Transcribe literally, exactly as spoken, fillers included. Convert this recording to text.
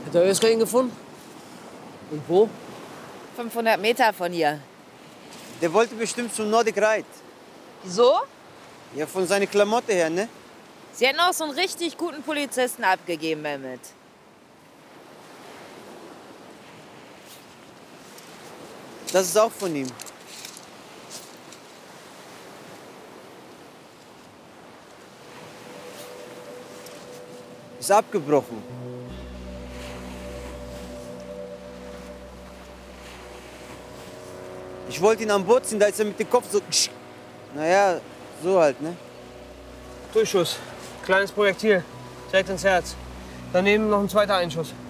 Hat er Özkan gefunden? Und wo? fünfhundert Meter von hier. Der wollte bestimmt zum Nordic Ride. Wieso? Ja, von seiner Klamotte her, ne? Sie hätten auch so einen richtig guten Polizisten abgegeben, Mehmet. Das ist auch von ihm. Ist abgebrochen. Ich wollte ihn an Bord ziehen, da ist er mit dem Kopf so... Naja, so halt, ne? Durchschuss. Kleines Projektil. Direkt ins Herz. Daneben noch ein zweiter Einschuss.